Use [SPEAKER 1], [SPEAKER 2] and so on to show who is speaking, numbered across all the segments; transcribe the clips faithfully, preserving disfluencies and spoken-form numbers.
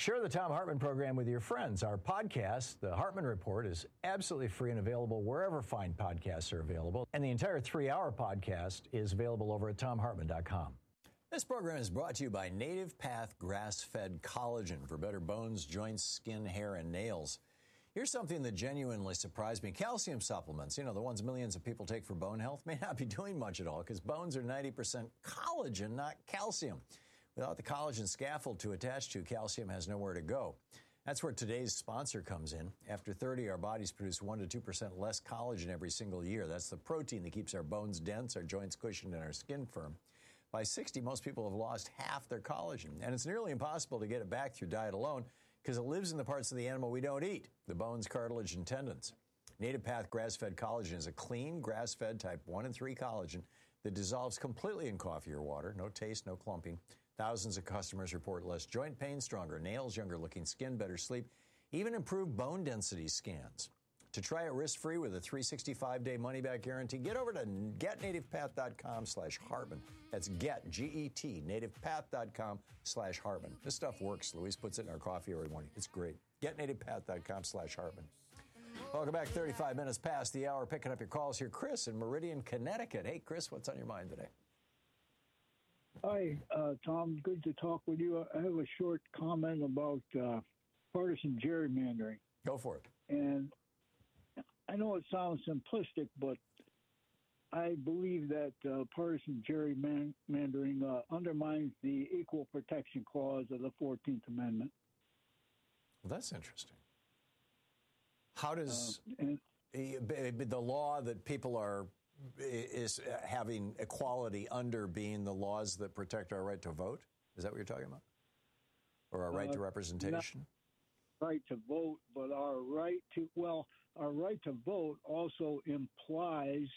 [SPEAKER 1] Share the Thom Hartmann program with your friends. Our podcast, The Hartmann Report, is absolutely free and available wherever fine podcasts are available. And the entire three-hour podcast is available over at thom hartmann dot com. This program is brought to you by Native Path Grass-Fed Collagen for better bones, joints, skin, hair, and nails. Here's something that genuinely surprised me. Calcium supplements, you know, the ones millions of people take for bone health, may not be doing much at all because bones are ninety percent collagen, not calcium. Without the collagen scaffold to attach to, calcium has nowhere to go. That's where today's sponsor comes in. After thirty, our bodies produce one to two percent less collagen every single year. That's the protein that keeps our bones dense, our joints cushioned, and our skin firm. By sixty, most people have lost half their collagen, and it's nearly impossible to get it back through diet alone because it lives in the parts of the animal we don't eat, the bones, cartilage, and tendons. Native Path Grass-Fed Collagen is a clean, grass-fed type one and three collagen that dissolves completely in coffee or water. No taste, no clumping. Thousands of customers report less joint pain, stronger nails, younger-looking skin, better sleep, even improved bone density scans. To try it risk-free with a three hundred sixty-five day money-back guarantee, get over to get native path dot com slash Hartmann. That's get, G E T, native path dot com slash Hartmann. This stuff works. Louise puts it in our coffee every morning. It's great. get native path dot com slash Hartmann. Welcome back. thirty-five minutes past the hour. Picking up your calls here. Chris in Meridian, Connecticut. Hey, Chris, what's on your mind today?
[SPEAKER 2] Hi, uh, Tom. Good to talk with you. I have a short comment about uh, partisan gerrymandering.
[SPEAKER 1] Go for it.
[SPEAKER 2] And I know it sounds simplistic, but I believe that uh, partisan gerrymandering uh, undermines the Equal Protection Clause of the fourteenth Amendment.
[SPEAKER 1] Well, that's interesting. How does
[SPEAKER 2] uh, and,
[SPEAKER 1] the law that people are is having equality under being the laws that protect our right to vote? Is that what you're talking about? Or our right uh, to representation?
[SPEAKER 2] Right to vote, but our right to, well, our right to vote also implies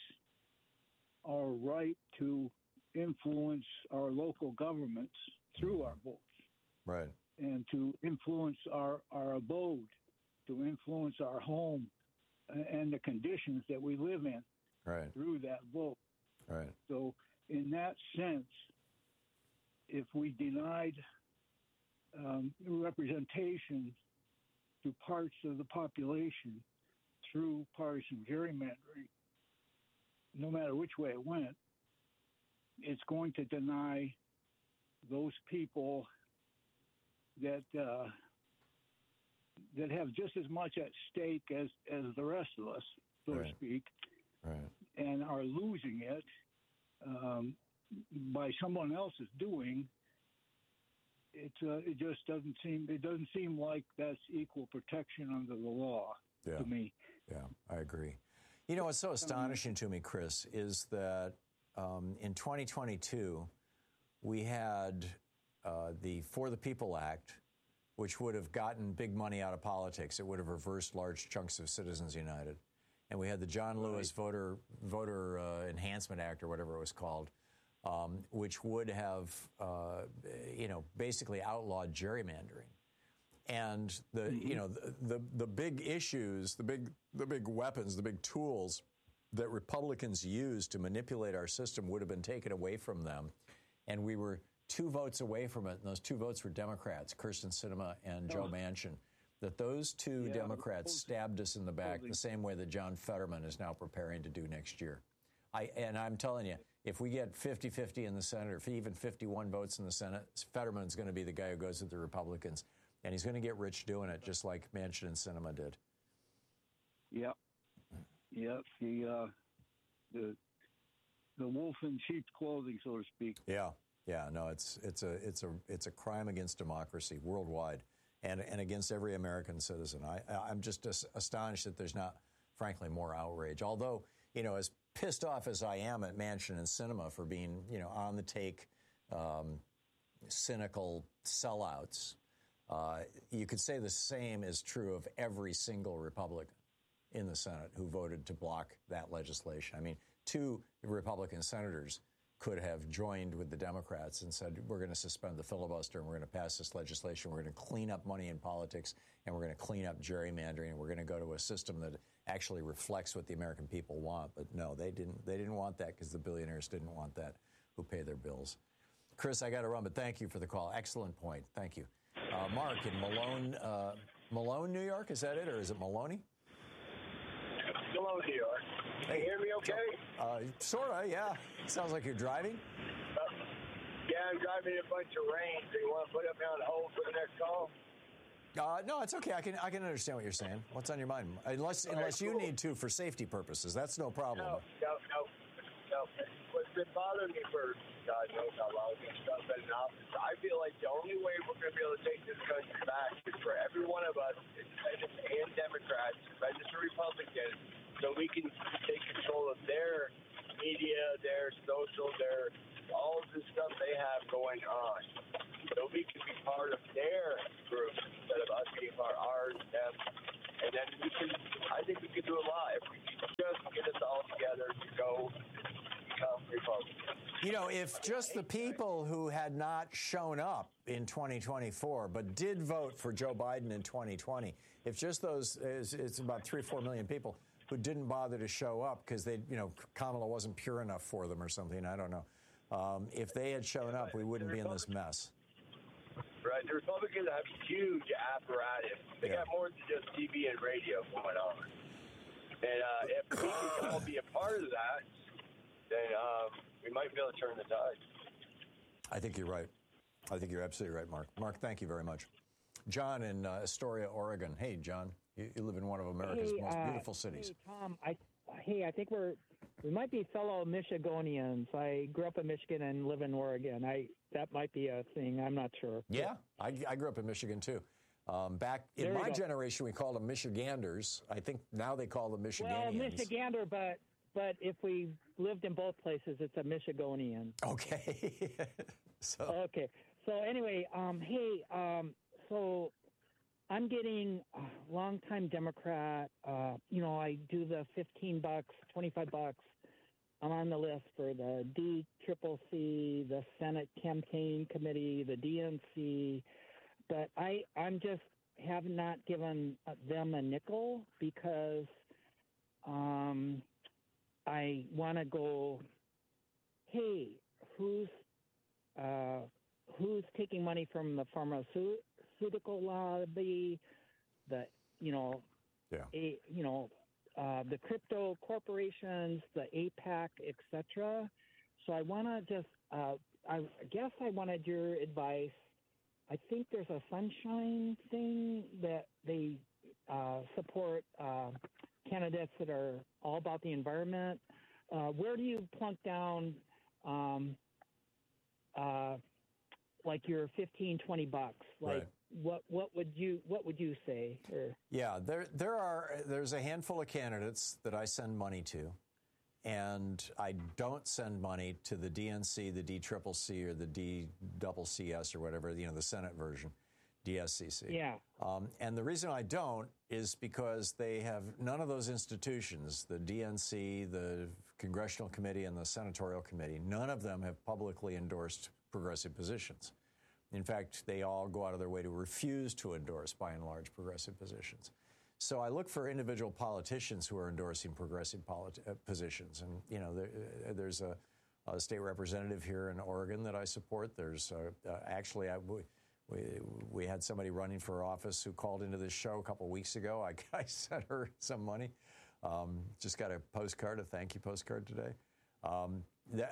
[SPEAKER 2] our right to influence our local governments through our votes.
[SPEAKER 1] Right.
[SPEAKER 2] And to influence our, our abode, to influence our home and the conditions that we live in.
[SPEAKER 1] Right.
[SPEAKER 2] Through that vote.
[SPEAKER 1] Right.
[SPEAKER 2] So in that sense, if we denied um, representation to parts of the population through partisan gerrymandering, no matter which way it went, it's going to deny those people that uh, that have just as much at stake as, as the rest of us, so
[SPEAKER 1] right.
[SPEAKER 2] to speak,
[SPEAKER 1] right.
[SPEAKER 2] and are losing it um, by someone else's doing. It uh, it just doesn't seem it doesn't seem like that's equal protection under the law
[SPEAKER 1] yeah.
[SPEAKER 2] to me.
[SPEAKER 1] Yeah, I agree. You know what's so astonishing to me, Chris, is that um, in twenty twenty-two we had uh, the For the People Act, which would have gotten big money out of politics. It would have reversed large chunks of Citizens United. And we had the John Lewis right. Voter Voter uh, Enhancement Act, or whatever it was called, um, which would have, uh, you know, basically outlawed gerrymandering. And the, mm-hmm. you know, the, the the big issues, the big the big weapons, the big tools that Republicans used to manipulate our system would have been taken away from them, and we were two votes away from it. And those two votes were Democrats, Kyrsten Sinema and Joe oh. Manchin. That those two yeah, Democrats stabbed us in the back the same way that John Fetterman is now preparing to do next year. I and I'm telling you, if we get fifty-fifty in the Senate, or if even fifty-one votes in the Senate, Fetterman's going to be the guy who goes with the Republicans. And he's going to get rich doing it, just like Manchin and Sinema did.
[SPEAKER 2] Yep. Yep. The, uh, the, the wolf in sheep's clothing, so to speak.
[SPEAKER 1] Yeah. Yeah. No, it's it's a it's a it's a crime against democracy worldwide. And, and against every American citizen. I, I'm just astonished that there's not, frankly, more outrage. Although, you know, as pissed off as I am at Manchin and Sinema for being, you know, on the take, um, cynical sellouts, uh, you could say the same is true of every single Republican in the Senate who voted to block that legislation. I mean, two Republican senators could have joined with the Democrats and said, we're going to suspend the filibuster and we're going to pass this legislation. We're going to clean up money in politics and we're going to clean up gerrymandering and we're going to go to a system that actually reflects what the American people want. But no, they didn't. They didn't want that because the billionaires didn't want that who pay their bills. Chris, I got to run, but thank you for the call. Excellent point. Thank you. Uh, Mark in Malone, uh, Malone, New York. Is that it, or is it Maloney?
[SPEAKER 3] Malone, New York. Can you hear me okay?
[SPEAKER 1] Uh, sort of, yeah. Sounds like you're driving.
[SPEAKER 3] Uh, yeah, I'm driving in a bunch of rain. So you want to put me on hold for the next call?
[SPEAKER 1] Uh, no, it's okay. I can I can understand what you're saying. What's on your mind? Unless
[SPEAKER 3] All
[SPEAKER 1] unless
[SPEAKER 3] right,
[SPEAKER 1] you
[SPEAKER 3] cool.
[SPEAKER 1] need to for safety purposes, that's no problem.
[SPEAKER 3] No, no, no, no. What's been bothering me for God knows how long since I've been in office, I feel like the only way we're going to be able to take this country back is for every one of us, independents and Democrats, registered Republicans, so we can take control of their media, their social, their all of the stuff they have going on. So we can be part of their group instead of us being part of ours, them. And then we can, I think we can do a lot if we can just get us all together to go become Republicans.
[SPEAKER 1] You know, if just the people who had not shown up in twenty twenty-four but did vote for Joe Biden in twenty twenty, if just those, it's, it's about three or four million people who didn't bother to show up because they, you know, Kamala wasn't pure enough for them or something, I don't know. Um, if they had shown up, we wouldn't be in this mess.
[SPEAKER 3] Right. The Republicans have huge apparatus. They
[SPEAKER 1] Yeah.
[SPEAKER 3] got more than just T V and radio going on. And uh, if we can all be a part of that, then um, we might be able to turn the tide.
[SPEAKER 1] I think you're right. I think you're absolutely right, Mark. Mark, thank you very much. John in uh, Astoria, Oregon. Hey, John, you, you live in one of America's
[SPEAKER 4] hey,
[SPEAKER 1] most
[SPEAKER 4] uh,
[SPEAKER 1] beautiful cities.
[SPEAKER 4] Hey, Tom, I, hey, I think we're we might be fellow Michigonians. I grew up in Michigan and live in Oregon. I that might be a thing. I'm not sure.
[SPEAKER 1] Yeah, I, I grew up in Michigan, too. Um, back in
[SPEAKER 4] There we
[SPEAKER 1] my
[SPEAKER 4] go.
[SPEAKER 1] generation, we called them Michiganders. I think now they call them
[SPEAKER 4] Well,
[SPEAKER 1] Michiganians.
[SPEAKER 4] Michigander, but but if we lived in both places, it's a Michigonian.
[SPEAKER 1] Okay. so
[SPEAKER 4] Okay. So anyway, um, hey, um, so I'm getting a longtime Democrat. Uh, you know, I do the fifteen bucks, twenty-five bucks. I'm on the list for the D C C C, the Senate Campaign Committee, the D N C, but I I'm just have not given them a nickel because um, I want to go. Hey, who's uh, who's taking money from the pharmaceutical lobby? The you know,
[SPEAKER 1] yeah.
[SPEAKER 4] a you know. Uh, the crypto corporations, the APAC, et cetera. So I want to just, uh, I guess I wanted your advice. I think there's a sunshine thing that they uh, support uh, candidates that are all about the environment. Uh, where do you plunk down um, uh, like your fifteen, twenty bucks? Like,
[SPEAKER 1] Right.
[SPEAKER 4] What what would you what would you say? Or
[SPEAKER 1] Yeah, there there are there's a handful of candidates that I send money to, and I don't send money to the D N C, the D C C C, or the D C C S or whatever, you know, the Senate version, D S C C.
[SPEAKER 4] Yeah.
[SPEAKER 1] Um, and the reason I don't is because they have none of those institutions, the D N C, the Congressional Committee, and the Senatorial Committee. None of them have publicly endorsed progressive positions. In fact, they all go out of their way to refuse to endorse, by and large, progressive positions. So I look for individual politicians who are endorsing progressive politi- uh, positions. And, you know, there, uh, there's a, a state representative here in Oregon that I support. There's uh, uh, actually, I, we, we, we had somebody running for office who called into this show a couple weeks ago. I, I sent her some money. Um, just got a postcard, a thank you postcard today. Um,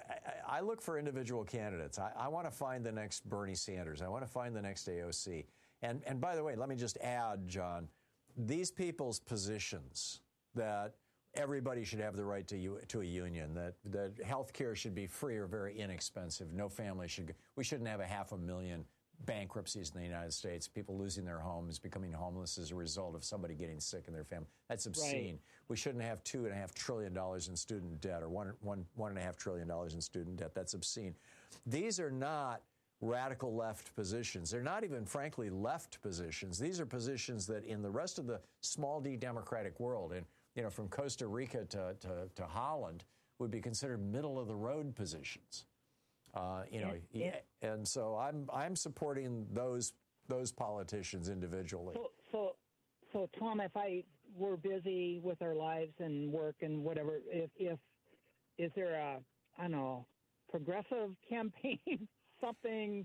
[SPEAKER 1] I look for individual candidates. I, I want to find the next Bernie Sanders. I want to find the next A O C. And, and by the way, let me just add, John, these people's positions that everybody should have the right to to a union, that, that health care should be free or very inexpensive, no family should, we shouldn't have a half a million bankruptcies in the United States, people losing their homes, becoming homeless as a result of somebody getting sick in their family. That's obscene. Right. We shouldn't have two and a half trillion dollars in student debt, or one, one, one and a half trillion dollars in student debt. That's obscene. These are not radical left positions. They're not even, frankly, left positions. These are positions that in the rest of the small d democratic world, and you know, from Costa Rica to, to, to Holland, would be considered middle of the road positions. Uh, you know,
[SPEAKER 4] yeah, yeah.
[SPEAKER 1] And so I'm I'm supporting those those politicians individually.
[SPEAKER 4] So, so, so Tom, if I were busy with our lives and work and whatever, if if is there a I don't know progressive campaign something,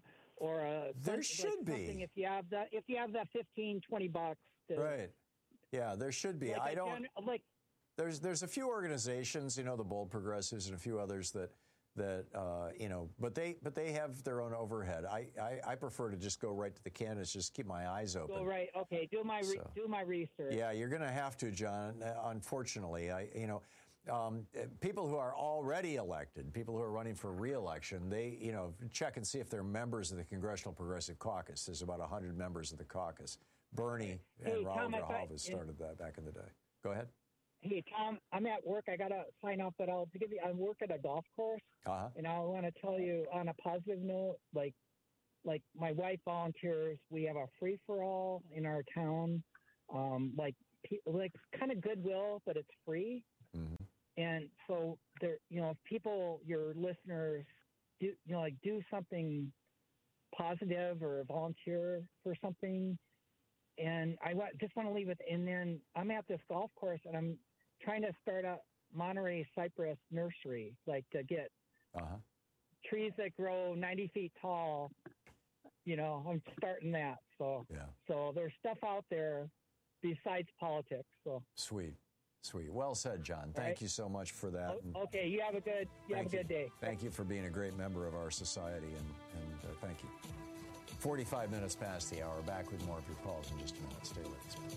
[SPEAKER 4] or a
[SPEAKER 1] There
[SPEAKER 4] like
[SPEAKER 1] should
[SPEAKER 4] something
[SPEAKER 1] be.
[SPEAKER 4] if you have that if you have that fifteen, twenty bucks. To,
[SPEAKER 1] Right. Yeah, there should be.
[SPEAKER 4] like
[SPEAKER 1] I
[SPEAKER 4] a
[SPEAKER 1] don't.
[SPEAKER 4] gen- like
[SPEAKER 1] There's there's a few organizations, you know, the Bold Progressives and a few others that that uh, you know, but they but they have their own overhead. I, I I prefer to just go right to the candidates, just keep my eyes open.
[SPEAKER 4] go right. Okay, do my re-
[SPEAKER 1] So-
[SPEAKER 4] do my research.
[SPEAKER 1] Yeah, you're going to have to, John. Uh, Unfortunately, I you know. Um, uh, people who are already elected, people who are running for re-election, they, you know, check and see if they're members of the Congressional Progressive Caucus. There's about one hundred members of the caucus. Bernie
[SPEAKER 4] Hey,
[SPEAKER 1] and Raul
[SPEAKER 4] Tom, I thought-
[SPEAKER 1] Grijalva started that back in the day. Go ahead.
[SPEAKER 4] Hey Tom, I'm at work. I gotta sign off, but I'll give you. I work at a golf course,
[SPEAKER 1] Uh-huh.
[SPEAKER 4] and I want to tell you on a positive note, like, like my wife volunteers. We have a free for all in our town, um, like, pe- like kind of Goodwill, but it's free.
[SPEAKER 1] Mhm.
[SPEAKER 4] And so there, you know, if people, your listeners, do you know, like do something positive or volunteer for something. And I wa- just want to leave it. And then I'm at this golf course, and I'm trying to start a Monterey cypress nursery, like to get
[SPEAKER 1] Uh-huh.
[SPEAKER 4] trees that grow ninety feet tall. You know, I'm starting that. So,
[SPEAKER 1] Yeah.
[SPEAKER 4] so there's stuff out there besides politics. So,
[SPEAKER 1] Sweet. Sweet. Well said, John. Thank
[SPEAKER 4] right.
[SPEAKER 1] you so much for that. And
[SPEAKER 4] o- okay, you have a good, you have a
[SPEAKER 1] thank
[SPEAKER 4] good day.
[SPEAKER 1] Thank you for being a great member of our society, and, and uh, thank you. forty-five minutes past the hour. Back with more of your calls in just a minute. Stay with us.